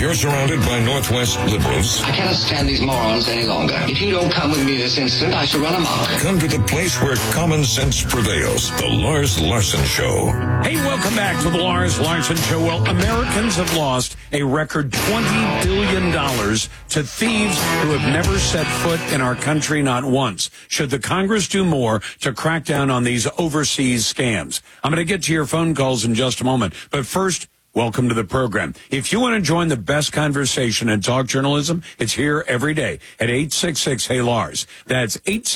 You're surrounded by Northwest liberals. I cannot stand these morons any longer. If you don't come with me this instant, I shall run amok. Come to the place where common sense prevails. The Lars Larson Show. Hey, welcome back to the Lars Larson Show. Well, Americans have lost a record $20 billion to thieves who have never set foot in our country not once. Should the Congress do more to crack down on these overseas scams? I'm going to get to your phone calls in just a moment. But first, welcome to the program. If you want to join the best conversation in talk journalism, it's here every day at 866-HEY-LARS. That's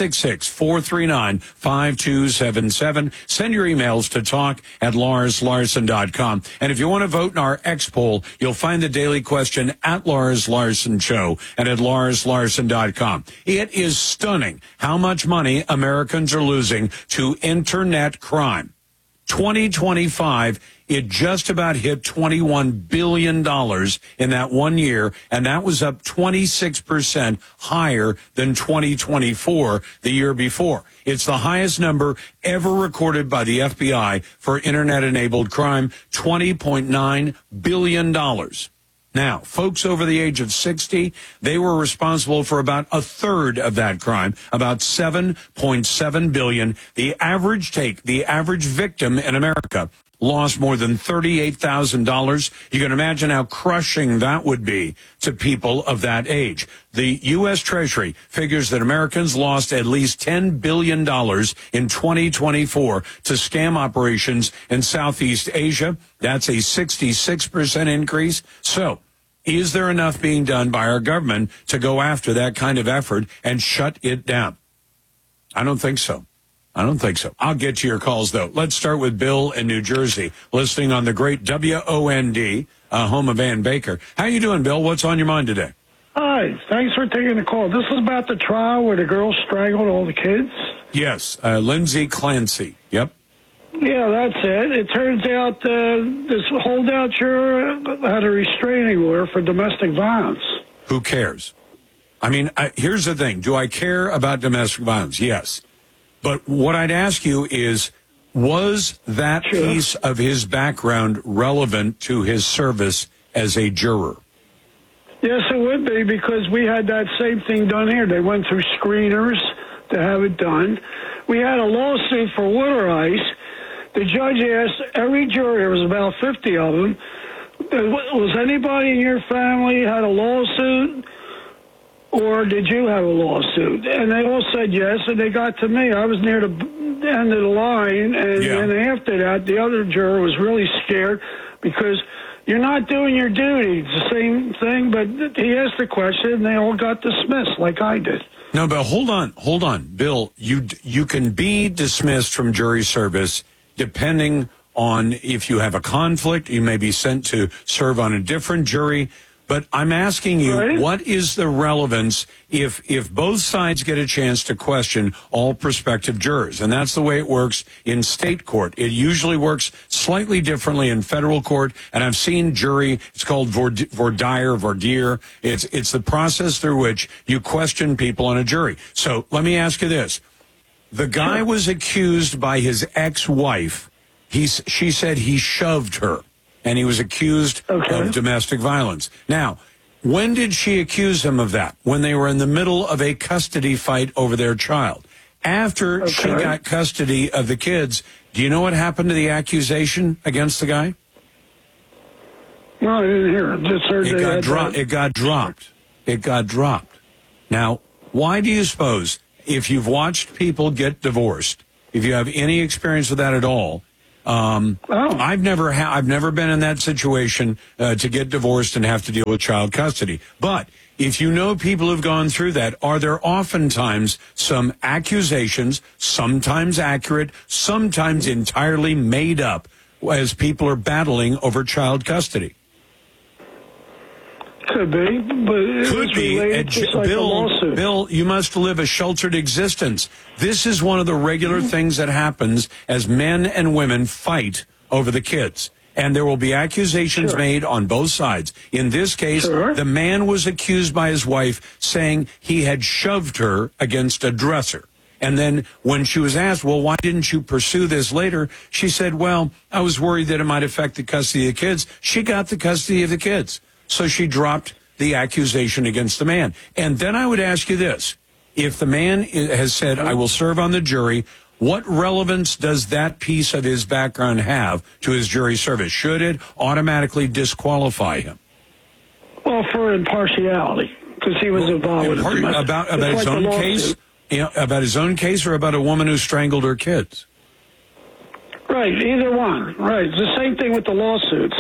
866-439-5277. Send your emails to talk@LarsLarson.com. And if you want to vote in our X poll, you'll find the daily question at Lars Larson Show and at LarsLarson.com. It is stunning how much money Americans are losing to internet crime. 2025, it just about hit $21 billion in that 1 year, and that was up 26% higher than 2024, the year before. It's the highest number ever recorded by the FBI for internet-enabled crime, $20.9 billion. Now, folks over the age of 60, they were responsible for about a third of that crime, about $7.7 billion. The average victim in America lost more than $38,000. You can imagine how crushing that would be to people of that age. The U.S. Treasury figures that Americans lost at least $10 billion in 2024 to scam operations in Southeast Asia. That's a 66% increase. So, is there enough being done by our government to go after that kind of effort and shut it down? I don't think so. I'll get to your calls, though. Let's start with Bill in New Jersey, listening on the great WOND, home of Ann Baker. How you doing, Bill? What's on your mind today? Hi. Thanks for taking the call. This is about the trial where the girl strangled all the kids? Yes. Lindsay Clancy. Yep. Yeah, that's it. It turns out this holdout juror had a restraining order for domestic violence. Who cares? I mean, here's the thing. Do I care about domestic violence? Yes. But what I'd ask you is, was that piece of his background relevant to his service as a juror? Yes, it would be, because we had that same thing done here. They went through screeners to have it done. We had a lawsuit for water ice. The judge asked every juror, there was about 50 of them, was anybody in your family had a lawsuit? Or did you have a lawsuit? And they all said yes, and they got to me. I was near the end of the line, and then after that, the other juror was really scared because you're not doing your duty. It's the same thing, but he asked the question, and they all got dismissed like I did. No, but hold on. Bill, you can be dismissed from jury service depending on if you have a conflict. You may be sent to serve on a different jury. But I'm asking you, what is the relevance if both sides get a chance to question all prospective jurors? And that's the way it works in state court. It usually works slightly differently in federal court. And I've seen jury, it's called voir dire. It's the process through which you question people on a jury. So let me ask you this. The guy was accused by his ex-wife. She said he shoved her. And he was accused of domestic violence. Now, when did she accuse him of that? When they were in the middle of a custody fight over their child. After she got custody of the kids, do you know what happened to the accusation against the guy? No, I didn't hear it. Just heard It got dropped. Now, why do you suppose, if you've watched people get divorced, if you have any experience with that at all, I've never been in that situation to get divorced and have to deal with child custody. But if you know people who've gone through that, are there oftentimes some accusations, sometimes accurate, sometimes entirely made up, as people are battling over child custody? Could be, but could be. Bill, you must live a sheltered existence. This is one of the regular things that happens as men and women fight over the kids. And there will be accusations made on both sides. In this case, the man was accused by his wife saying he had shoved her against a dresser. And then when she was asked, well, why didn't you pursue this later? She said, well, I was worried that it might affect the custody of the kids. She got the custody of the kids. So she dropped the accusation against the man. And then I would ask you this. If the man has said, I will serve on the jury, what relevance does that piece of his background have to his jury service? Should it automatically disqualify him? Well, for impartiality, because he was involved with about his own case, about his own case, or about a woman who strangled her kids. Right, either one. Right, it's the same thing with the lawsuits.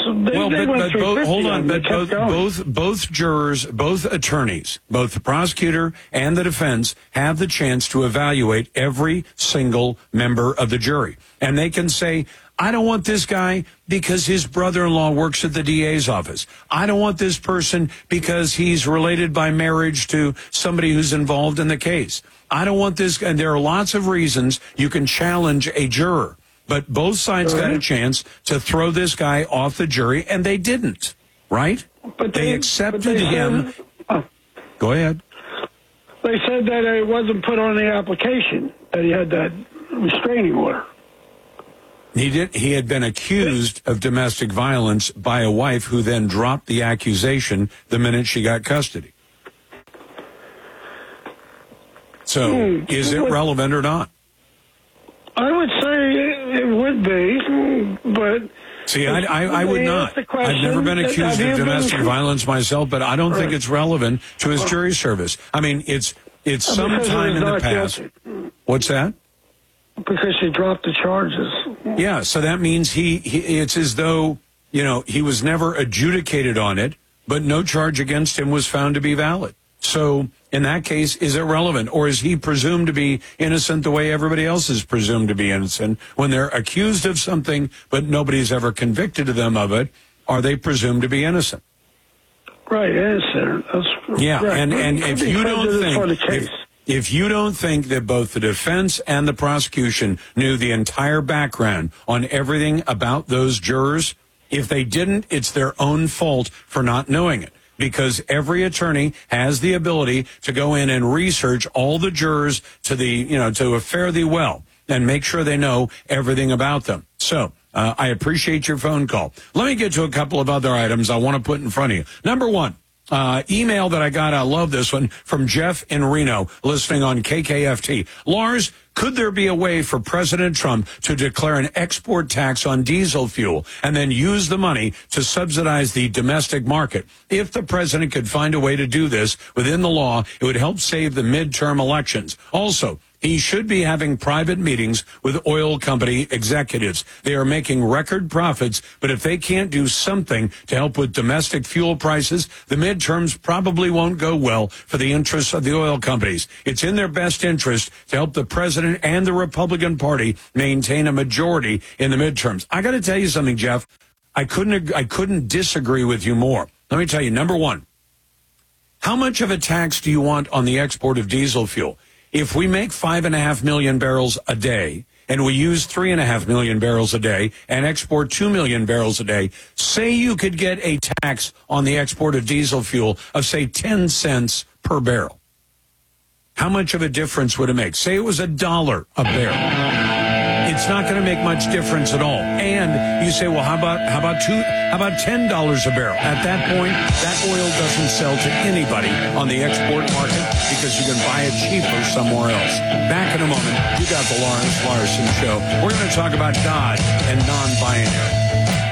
Both jurors, both attorneys, both the prosecutor and the defense have the chance to evaluate every single member of the jury, and they can say, I don't want this guy because his brother-in-law works at the DA's office. I don't want this person because he's related by marriage to somebody who's involved in the case. I don't want this, and there are lots of reasons you can challenge a juror. But both sides got a chance to throw this guy off the jury, and they didn't, right? But they accepted him. Go ahead. They said that it wasn't put on the application, that he had that restraining order. He had been accused of domestic violence by a wife who then dropped the accusation the minute she got custody. So, is it relevant or not? I would say it would be, but... See, I would not. I've never been accused of domestic violence myself, but I don't think it's relevant to his jury service. I mean, it's sometime in the past. What's that? Because she dropped the charges. Yeah, so that means it's as though, he was never adjudicated on it, but no charge against him was found to be valid. So, in that case, is it relevant? Or is he presumed to be innocent the way everybody else is presumed to be innocent? When they're accused of something, but nobody's ever convicted them of it, are they presumed to be innocent? Right, innocent. Yeah, right. And if you don't think that both the defense and the prosecution knew the entire background on everything about those jurors, if they didn't, it's their own fault for not knowing it. Because every attorney has the ability to go in and research all the jurors to fare thee well and make sure they know everything about them. So I appreciate your phone call. Let me get to a couple of other items I want to put in front of you. Number one, email that I got, I love this one, from Jeff in Reno, listening on KKFT. Lars, could there be a way for President Trump to declare an export tax on diesel fuel and then use the money to subsidize the domestic market? If the president could find a way to do this within the law, it would help save the midterm elections. Also, he should be having private meetings with oil company executives. They are making record profits, but if they can't do something to help with domestic fuel prices, the midterms probably won't go well for the interests of the oil companies. It's in their best interest to help the president and the Republican Party maintain a majority in the midterms. I got to tell you something, Jeff. I couldn't disagree with you more. Let me tell you, number one, how much of a tax do you want on the export of diesel fuel? If we make 5.5 million barrels a day and we use 3.5 million barrels a day and export 2 million barrels a day, say you could get a tax on the export of diesel fuel of, say, 10 cents per barrel. How much of a difference would it make? Say it was $1 a barrel. It's not going to make much difference at all. And you say, well, how about $10 a barrel? At that point, that oil doesn't sell to anybody on the export market because you can buy it cheaper somewhere else. Back in a moment, you got the Lars Larson Show. We're going to talk about God and non-binary.